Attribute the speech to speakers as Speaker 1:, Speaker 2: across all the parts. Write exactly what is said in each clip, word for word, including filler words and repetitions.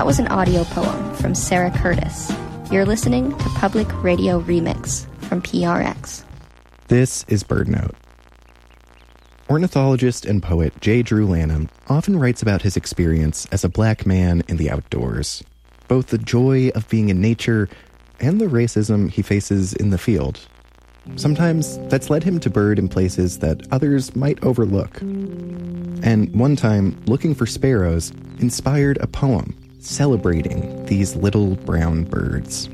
Speaker 1: That was an audio poem from Sarah Curtis. You're listening to Public Radio Remix from P R X.
Speaker 2: This is BirdNote. Ornithologist and poet J. Drew Lanham often writes about his experience as a black man in the outdoors, both the joy of being in nature and the racism he faces in the field. Sometimes that's led him to bird in places that others might overlook. And one time, looking for sparrows inspired a poem celebrating these little brown birds.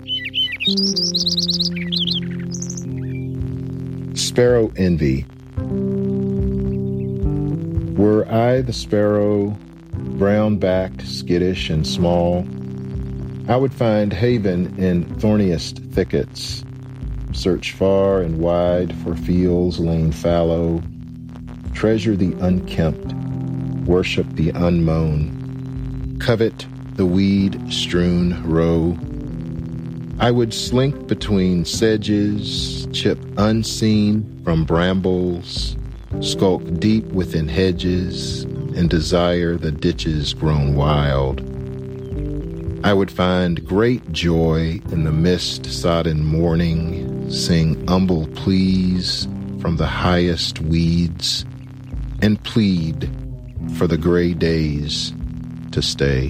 Speaker 3: Sparrow Envy. Were I the sparrow, brown-backed, skittish, and small, I would find haven in thorniest thickets, search far and wide for fields lain fallow, treasure the unkempt, worship the unmown, covet the weed-strewn row. I would slink between sedges, chip unseen from brambles, skulk deep within hedges, and desire the ditches grown wild. I would find great joy in the mist-sodden morning, sing humble pleas from the highest weeds, and plead for the gray days to stay.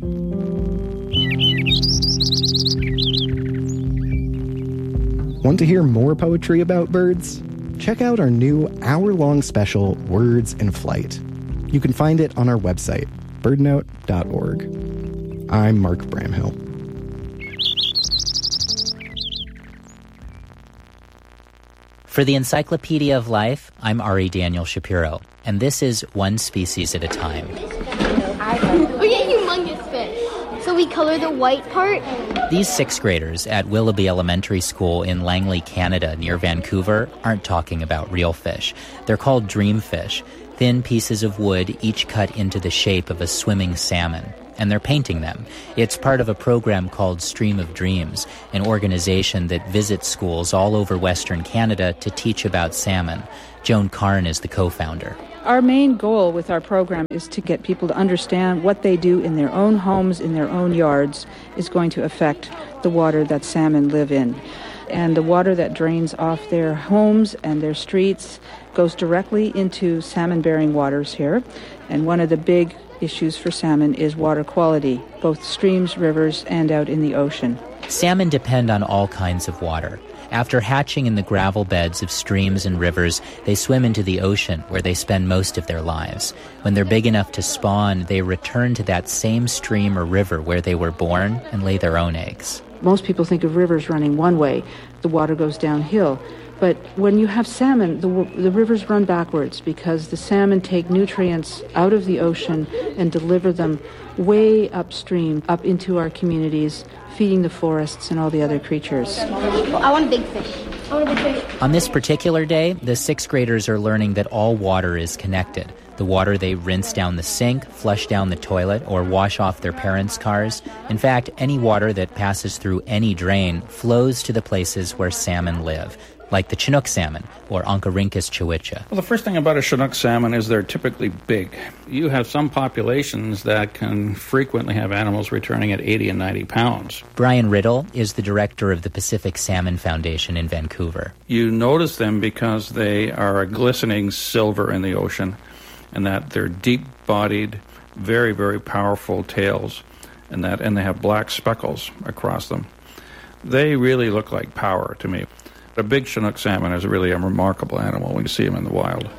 Speaker 2: Want to hear more poetry about birds? Check out our new hour-long special, Words in Flight. You can find it on our website, birdnote dot org. I'm Mark Bramhill.
Speaker 4: For the Encyclopedia of Life, I'm Ari Daniel Shapiro, and this is One Species at a Time.
Speaker 5: Oh yeah, humongous fish. So we color the white part?
Speaker 4: These sixth graders at Willoughby Elementary School in Langley, Canada, near Vancouver, aren't talking about real fish. They're called dreamfish, thin pieces of wood each cut into the shape of a swimming salmon. And they're painting them. It's part of a program called Stream of Dreams, an organization that visits schools all over Western Canada to teach about salmon. Joan Karn is the co-founder.
Speaker 6: Our main goal with our program is to get people to understand what they do in their own homes, in their own yards, is going to affect the water that salmon live in. And the water that drains off their homes and their streets goes directly into salmon-bearing waters here. And one of the big issues for salmon is water quality, both streams, rivers, and out in the ocean.
Speaker 4: Salmon depend on all kinds of water. After hatching in the gravel beds of streams and rivers, they swim into the ocean where they spend most of their lives. When they're big enough to spawn, they return to that same stream or river where they were born and lay their own eggs.
Speaker 6: Most people think of rivers running one way. The water goes downhill. But when you have salmon, the, the rivers run backwards because the salmon take nutrients out of the ocean and deliver them way upstream, up into our communities, feeding the forests and all the other creatures.
Speaker 5: I want a big fish. I want a big fish.
Speaker 4: On this particular day, the sixth graders are learning that all water is connected. The water they rinse down the sink, flush down the toilet, or wash off their parents' cars. In fact, any water that passes through any drain flows to the places where salmon live, like the Chinook salmon or Oncorhynchus chowicza.
Speaker 7: Well, the first thing about a Chinook salmon is they're typically big. You have some populations that can frequently have animals returning at eighty and ninety pounds.
Speaker 4: Brian Riddle is the director of the Pacific Salmon Foundation in Vancouver.
Speaker 7: You notice them because they are a glistening silver in the ocean, and that they're deep-bodied, very, very powerful tails, and that and they have black speckles across them. They really look like power to me. A big Chinook salmon is really a remarkable animal when you see them in the wild.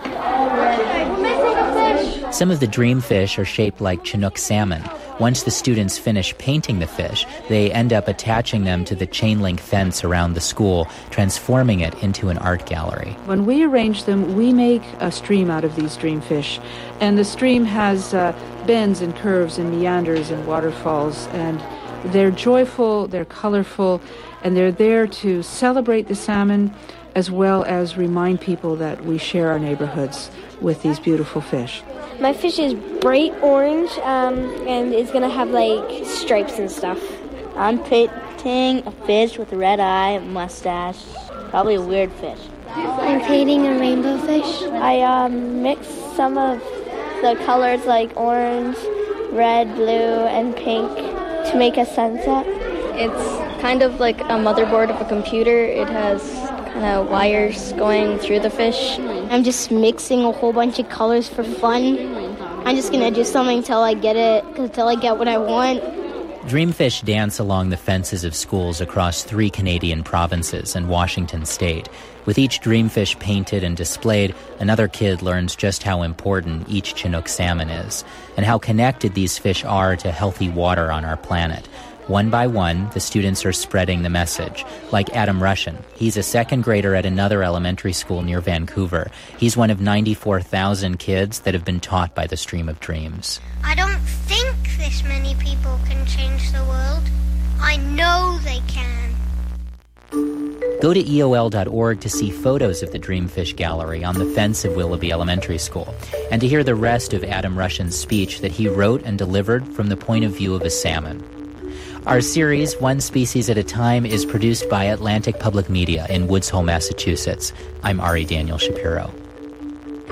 Speaker 4: Some of the dreamfish are shaped like Chinook salmon. Once the students finish painting the fish, they end up attaching them to the chain-link fence around the school, transforming it into an art gallery.
Speaker 6: When we arrange them, we make a stream out of these dreamfish. And the stream has uh, bends and curves and meanders and waterfalls. And they're joyful, they're colorful, and they're there to celebrate the salmon as well as remind people that we share our neighborhoods with these beautiful fish.
Speaker 5: My fish is bright orange um, and it's going to have like stripes and stuff.
Speaker 8: I'm painting a fish with a red eye, a mustache, probably a weird fish.
Speaker 5: I'm painting a rainbow fish.
Speaker 8: I um, mixed some of the colors like orange
Speaker 5: red, blue, and pink to make a sunset.
Speaker 9: It's kind of like a motherboard of a computer. It has kind of wires going through the fish.
Speaker 10: I'm just mixing a whole bunch of colors for fun. I'm just going to do something until I get it, until I get what I want.
Speaker 4: Dreamfish dance along the fences of schools across three Canadian provinces and Washington state. With each dreamfish painted and displayed, another kid learns just how important each Chinook salmon is and how connected these fish are to healthy water on our planet. One by one, the students are spreading the message, like Adam Russian. He's a second grader at another elementary school near Vancouver. He's one of ninety-four thousand kids that have been taught by the Stream of Dreams.
Speaker 11: I don't think this many people can change the world. I know they can.
Speaker 4: Go to E O L dot org to see photos of the Dreamfish Gallery on the fence of Willoughby Elementary School, and to hear the rest of Adam Russian's speech that he wrote and delivered from the point of view of a salmon. Our series, One Species at a Time, is produced by Atlantic Public Media in Woods Hole, Massachusetts. I'm Ari Daniel Shapiro.